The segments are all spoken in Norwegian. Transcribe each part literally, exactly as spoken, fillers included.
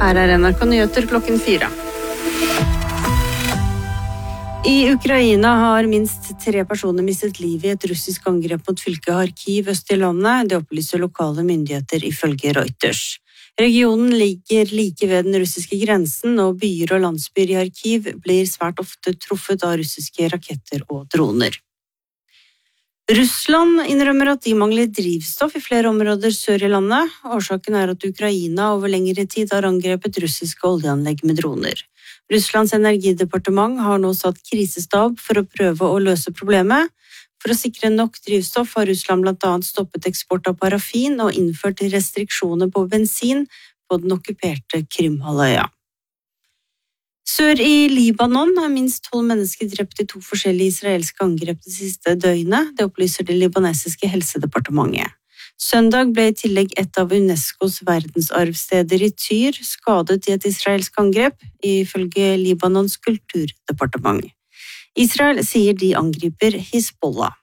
Her er N R K Nyheter klokken fire. I Ukraina har minst tre personer mistet livet i et russisk angrep mot fylket Kharkiv øst i landet, det opplyser lokale myndigheter ifølge Reuters. Regionen ligger like ved den russiske grensen, og byer og landsbyer i Kharkiv blir svært ofte truffet av russiske raketter og droner. Russland innrømmer at de mangler drivstoff i flere områder sør i landet. Årsaken er at Ukraina over lengre tid har angrepet russiske oljeanlegg med droner. Russlands energidepartement har nå satt krisestab for å prøve å løse problemet. For å sikre nok drivstoff har Russland blant annet stoppet eksport av parafin og innført restriksjoner på bensin på den okkuperte Krimhalvøya. Sør i Libanon er minst tolv mennesker drept i to forskjellige israelske angrep det siste døgnet, det opplyser det libanesiske helsedepartementet. Søndag ble i tillegg et av UNESCOs verdensarvsteder i Tyr skadet i et israelsk angrep, ifølge Libanons kulturdepartement. Israel sier de angriper Hizbollah.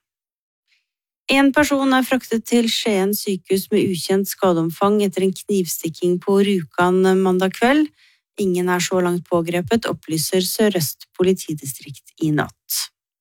En person er fraktet til Skien sykehus med ukjent skadeomfang etter en knivstikking på Rjukan mandag kveld. Ingen er så langt pågrepet, opplyser Sør-Øst politidistrikt i natt.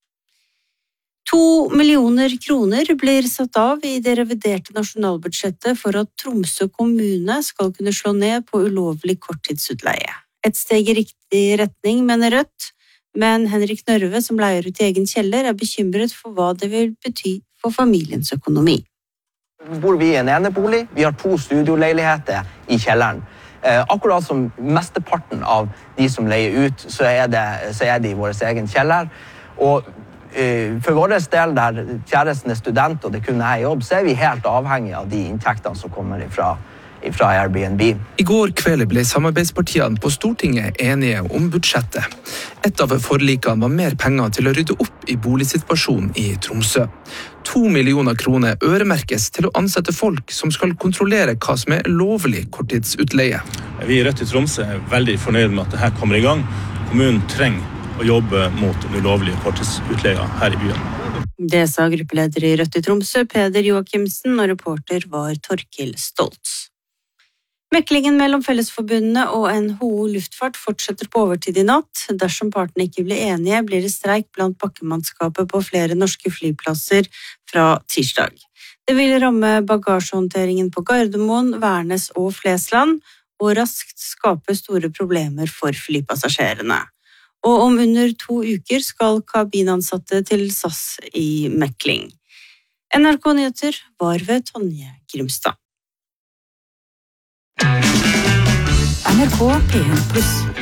To millioner kroner blir satt av i det reviderte nasjonalbudsjettet for at Tromsø kommune skal kunne slå ned på ulovlig korttidsutleie. Et steg i riktig retning, mener Rødt, men Henrik Nørve, som leier ut i egen kjeller, er bekymret for hva det vil bety for familiens økonomi. Bor vi i en enebolig, vi har to studioleiligheter i kjelleren. Eh, akkurat som mesteparten av de som leier ut, så er det, så er det i vår egen kjeller. Og eh, for vår del, der kjæresten er student og det kun er jobb, så er vi helt avhengig av de inntektene som kommer fra, fra Airbnb. I går kveld ble samarbeidspartiene på Stortinget enige om budsjettet. Et av forlikene var mer penger til å rydde opp i boligsituasjonen i Tromsø. To millioner kroner øremerkes til å ansette folk som skal kontrollere hva som er lovlig korttidsutleie. Vi i Rødt i Tromsø er veldig fornøyd med at dette kommer i gang. Kommunen trenger å jobbe mot den ulovlige korttidsutleia her i byen. Det sa gruppeleder i Rødt i Tromsø, Peder Joakimsen, og reporter var Torkil Stoltz. Meklingen mellom Fellesforbundene og N H O Luftfart fortsetter på overtid i natt. Dersom partene ikke blir enige, blir det streik blant bakkemannskapet på flere norske flyplasser fra tirsdag. Det vil ramme bagasjehåndteringen på Gardermoen, Værnes og Flesland, og raskt skape store problemer for flypassasjerene. Og om under to uker skal kabinansatte til S A S i mekling. N R K Nyheter var ved Tonje Grimstad. N R K P en pluss.